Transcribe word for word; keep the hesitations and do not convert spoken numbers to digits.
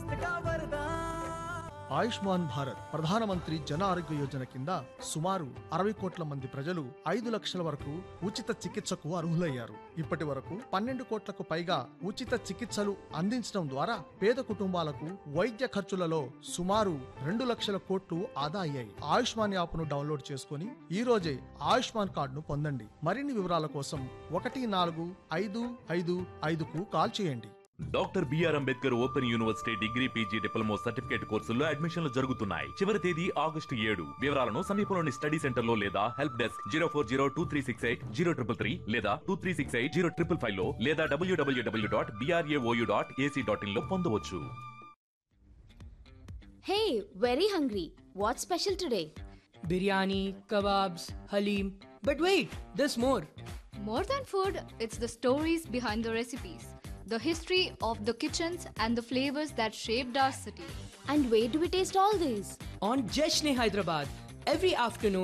ఆయుష్మాన్ భారత్ ప్రధానమంత్రి జన ఆరోగ్య యోజన కింద సుమారు అరవై కోట్ల మంది ప్రజలు ఐదు లక్షల వరకు ఉచిత చికిత్సకు అర్హులయ్యారు. ఇప్పటి వరకు పన్నెండు కోట్లకు పైగా ఉచిత చికిత్సలు అందించడం ద్వారా పేద కుటుంబాలకు వైద్య ఖర్చులలో సుమారు రెండు లక్షల కోట్లు ఆదా అయ్యాయి. ఆయుష్మాన్ యాప్ను డౌన్లోడ్ చేసుకుని ఈ రోజే ఆయుష్మాన్ కార్డును పొందండి. మరిన్ని వివరాల కోసం ఒకటి నాలుగు ఐదు ఐదు ఐదుకు కాల్ చేయండి. Doctor BR Ambedkar open university degree PG diploma certificate కోర్సుల్లో అడ్మిషన్లు జరుగుతున్నాయి. చివరి తేదీ ఆగస్టు ఏడు. వివరాలను సమీపంలోని స్టడీ సెంటర్ లో లేదా help desk zero four zero two three six eight zero triple three లేదా two three six eight zero triple five లో లేదా డబ్ల్యూడబ్ల్యూడబ్ల్యూ dot BRAOU dot AC dot in లో పొందవచ్చు. Hey, very hungry. What's special today? Biryani, kebabs, halim. But wait, there's more. More than food, it's the stories behind the recipes, the history of the kitchens and the flavors that shaped our city. And where do we taste all these? On Jeshne Hyderabad, every afternoon